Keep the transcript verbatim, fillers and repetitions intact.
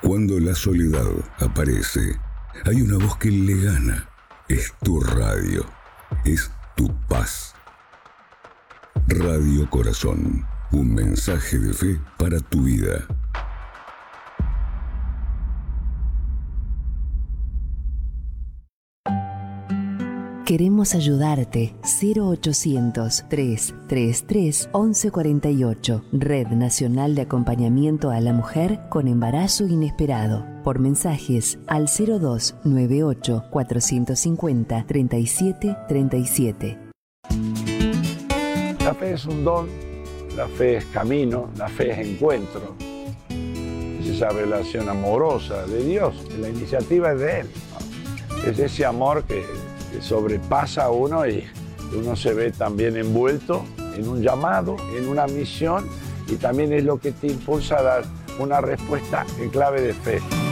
Cuando la soledad aparece, hay una voz que le gana. Es tu radio. Es tu paz. Radio Corazón. Un mensaje de fe para tu vida. Queremos ayudarte. cero ochocientos, trescientos treinta y tres, once cuarenta y ocho. Red Nacional de Acompañamiento a la Mujer con Embarazo Inesperado. Por mensajes al cero dos nueve ocho, cuatrocientos cincuenta, treinta y siete treinta y siete. La fe es un don, la fe es camino, la fe es encuentro. Es esa relación amorosa de Dios, la iniciativa es de Él, ¿no? Es ese amor que que sobrepasa a uno y uno se ve también envuelto en un llamado, en una misión, y también es lo que te impulsa a dar una respuesta en clave de fe.